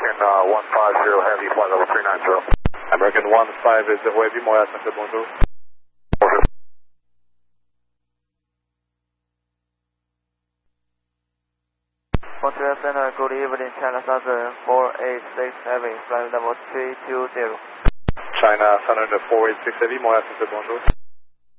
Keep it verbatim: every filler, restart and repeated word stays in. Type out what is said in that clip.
American uh, one five zero Heavy, flight level three nine zero. American one five zero Heavy, Montréal Centre, bonjour. Bonjour. Montreal Center, good evening, China Southern four eight six Heavy, flight level three two zero. China Southern four eight six Heavy, Montréal Centre, bonjour.